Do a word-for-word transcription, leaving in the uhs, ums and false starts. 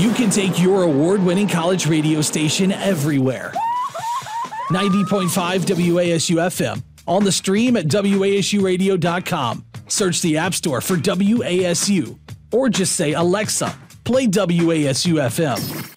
You can take your award-winning college radio station everywhere. ninety point five W A S U F M. On the stream at W A S U radio dot com. Search the App Store for W A S U. Or just say, Alexa, play W A S U F M.